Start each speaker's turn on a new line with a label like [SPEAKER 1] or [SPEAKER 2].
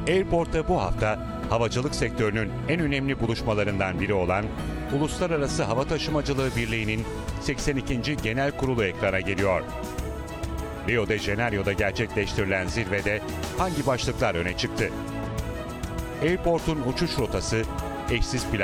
[SPEAKER 1] Airport'ta bu hafta havacılık sektörünün en önemli buluşmalarından biri olan Uluslararası Hava Taşımacılığı Birliği'nin 82. Genel Kurulu ekrana geliyor. Rio de Janeiro'da gerçekleştirilen zirvede hangi başlıklar öne çıktı? Airport'un uçuş rotası, eşsiz plan,